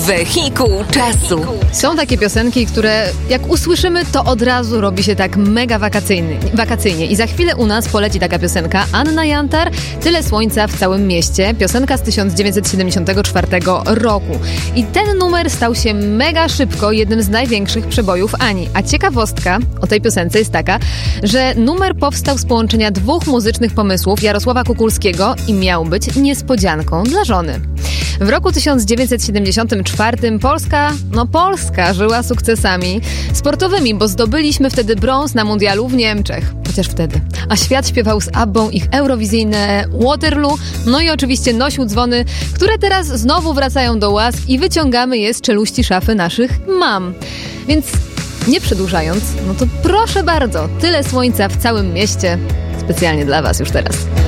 Wehikuł czasu. Są takie piosenki, które jak usłyszymy, to od razu robi się tak mega wakacyjnie. I za chwilę u nas poleci taka piosenka. Anna Jantar, Tyle słońca w całym mieście. Piosenka z 1974 roku. I ten numer stał się mega szybko jednym z największych przebojów Ani. A ciekawostka o tej piosence jest taka, że numer powstał z połączenia dwóch muzycznych pomysłów Jarosława Kukulskiego i miał być niespodzianką dla żony. W roku 1974 Polska żyła sukcesami sportowymi, bo zdobyliśmy wtedy brąz na mundialu w Niemczech. Chociaż wtedy. A świat śpiewał z Abbą ich eurowizyjne Waterloo, no i oczywiście nosił dzwony, które teraz znowu wracają do łask i wyciągamy je z czeluści szafy naszych mam. Więc nie przedłużając, no to proszę bardzo, Tyle słońca w całym mieście. Specjalnie dla Was już teraz.